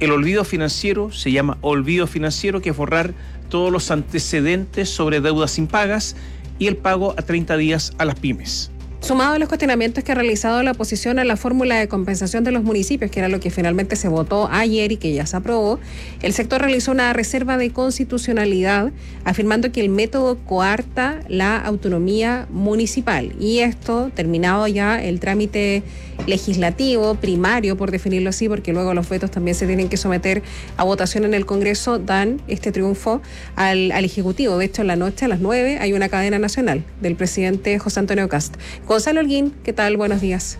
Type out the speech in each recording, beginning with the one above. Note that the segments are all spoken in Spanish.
El olvido financiero se llama olvido financiero, que es borrar todos los antecedentes sobre deudas impagas y el pago a 30 días a las pymes. Sumado a los cuestionamientos que ha realizado la oposición a la fórmula de compensación de los municipios, que era lo que finalmente se votó ayer y que ya se aprobó, el sector realizó una reserva de constitucionalidad afirmando que el método coarta la autonomía municipal. Y esto, terminado ya el trámite legislativo primario, por definirlo así, porque luego los vetos también se tienen que someter a votación en el Congreso, dan este triunfo al Ejecutivo. De hecho, en la noche a las 9 hay una cadena nacional del presidente José Antonio Kast. Gonzalo Holguín, ¿qué tal? Buenos días.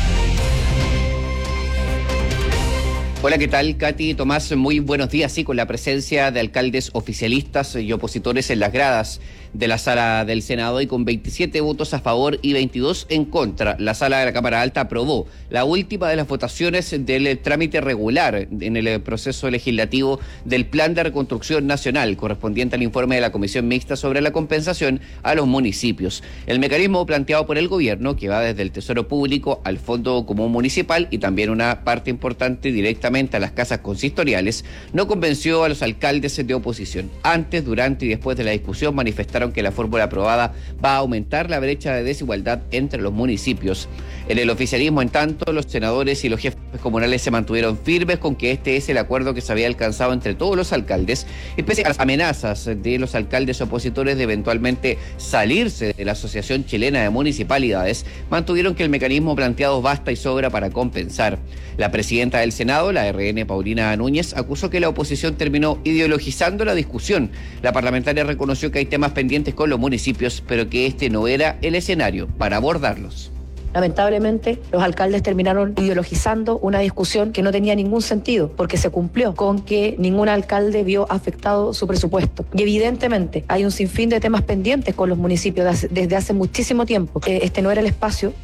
Hola, ¿qué tal, Katy y Tomás? Muy buenos días. Sí, con la presencia de alcaldes oficialistas y opositores en las gradas de la sala del Senado, y con 27 votos a favor y 22 en contra, la sala de la Cámara Alta aprobó la última de las votaciones del trámite regular en el proceso legislativo del Plan de Reconstrucción Nacional, correspondiente al informe de la Comisión Mixta sobre la compensación a los municipios. El mecanismo planteado por el gobierno, que va desde el Tesoro Público al Fondo Común Municipal y también una parte importante directamente a las casas consistoriales, no convenció a los alcaldes de oposición. Antes, durante y después de la discusión manifestaron que la fórmula aprobada va a aumentar la brecha de desigualdad entre los municipios. En el oficialismo, en tanto, los senadores y los jefes comunales se mantuvieron firmes con que este es el acuerdo que se había alcanzado entre todos los alcaldes, y pese a las amenazas de los alcaldes opositores de eventualmente salirse de la Asociación Chilena de Municipalidades, mantuvieron que el mecanismo planteado basta y sobra para compensar. La presidenta del Senado, la RN Paulina Núñez, acusó que la oposición terminó ideologizando la discusión. La parlamentaria reconoció que hay temas pendientes con los municipios, pero que este no era el escenario para abordarlos. Lamentablemente, los alcaldes terminaron ideologizando una discusión que no tenía ningún sentido, porque se cumplió con que ningún alcalde vio afectado su presupuesto. Y evidentemente hay un sinfín de temas pendientes con los municipios desde hace muchísimo tiempo. Este no era el espacio.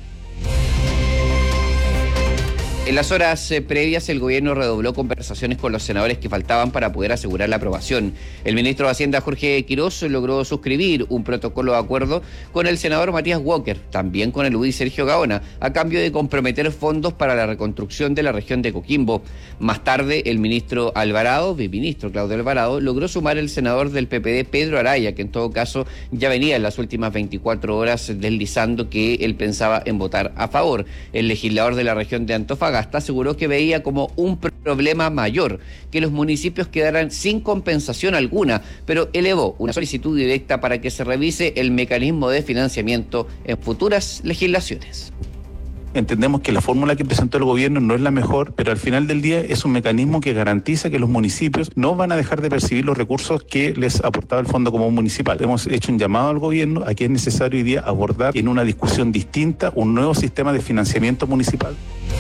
En las horas previas, el gobierno redobló conversaciones con los senadores que faltaban para poder asegurar la aprobación. El ministro de Hacienda, Jorge Quirós, logró suscribir un protocolo de acuerdo con el senador Matías Walker, también con el UDI Sergio Gaona, a cambio de comprometer fondos para la reconstrucción de la región de Coquimbo. Más tarde, el ministro viceministro Claudio Alvarado, logró sumar el senador del PPD, Pedro Araya, que en todo caso ya venía en las últimas 24 horas deslizando que él pensaba en votar a favor. El legislador de la región de Antofagasta aseguró que veía como un problema mayor que los municipios quedaran sin compensación alguna, pero elevó una solicitud directa para que se revise el mecanismo de financiamiento en futuras legislaciones. Entendemos que la fórmula que presentó el gobierno no es la mejor, pero al final del día es un mecanismo que garantiza que los municipios no van a dejar de percibir los recursos que les aportaba el Fondo Común Municipal. Hemos hecho un llamado al gobierno a que es necesario hoy día abordar en una discusión distinta un nuevo sistema de financiamiento municipal.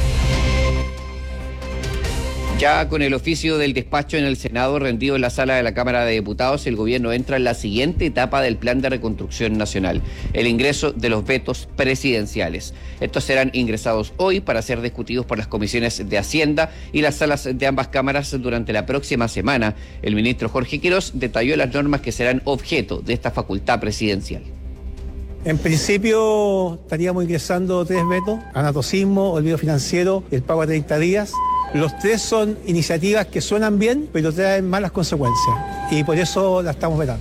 Ya con el oficio del despacho en el Senado rendido en la sala de la Cámara de Diputados, el gobierno entra en la siguiente etapa del Plan de Reconstrucción Nacional, el ingreso de los vetos presidenciales. Estos serán ingresados hoy para ser discutidos por las comisiones de Hacienda y las salas de ambas cámaras durante la próxima semana. El ministro Jorge Quirós detalló las normas que serán objeto de esta facultad presidencial. En principio estaríamos ingresando 3 vetos: anatocismo, olvido financiero, el pago a 30 días. Los 3 son iniciativas que suenan bien, pero traen malas consecuencias, y por eso la estamos vetando.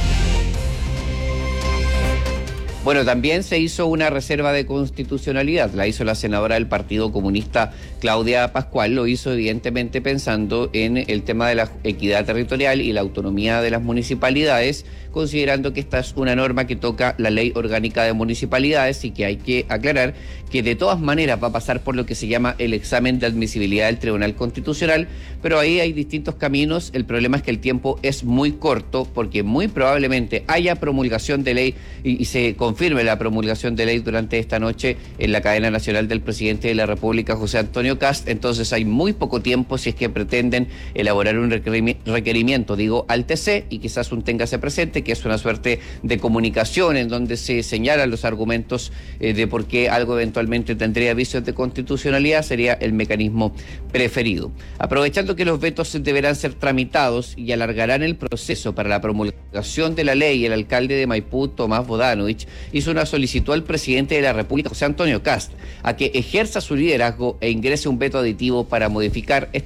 Bueno, también se hizo una reserva de constitucionalidad, la hizo la senadora del Partido Comunista Claudia Pascual, lo hizo evidentemente pensando en el tema de la equidad territorial y la autonomía de las municipalidades, considerando que esta es una norma que toca la Ley Orgánica de Municipalidades y que hay que aclarar que de todas maneras va a pasar por lo que se llama el examen de admisibilidad del Tribunal Constitucional, pero ahí hay distintos caminos. El problema es que el tiempo es muy corto, porque muy probablemente haya promulgación de ley y se confirme la promulgación de ley durante esta noche en la cadena nacional del presidente de la República, José Antonio Kast. Entonces hay muy poco tiempo si es que pretenden elaborar un requerimiento, al TC, y quizás un téngase presente, que es una suerte de comunicación en donde se señalan los argumentos de por qué algo eventualmente tendría vicios de constitucionalidad, sería el mecanismo preferido. Aprovechando que los vetos deberán ser tramitados y alargarán el proceso para la promulgación de la ley, el alcalde de Maipú, Tomás Bodanovich, hizo una solicitud al presidente de la República, José Antonio Kast, a que ejerza su liderazgo e ingrese un veto aditivo para modificar